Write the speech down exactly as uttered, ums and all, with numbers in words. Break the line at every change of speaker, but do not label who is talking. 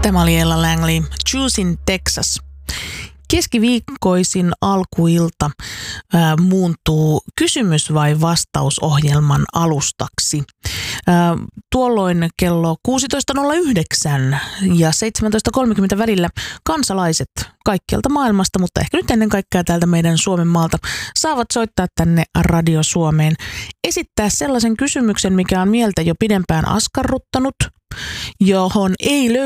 Tämä oli Ella Langley, Choose in Texas. Keskiviikkoisin alkuilta ää, muuntuu kysymys- vai vastausohjelman alustaksi. Ää, tuolloin kello kuusitoista nolla yhdeksän ja seitsemäntoista kolmekymmentä välillä kansalaiset kaikkialta maailmasta, mutta ehkä nyt ennen kaikkea täältä meidän Suomen maalta, saavat soittaa tänne Radio Suomeen, esittää sellaisen kysymyksen, mikä on mieltä jo pidempään askarruttanut, johon ei löydy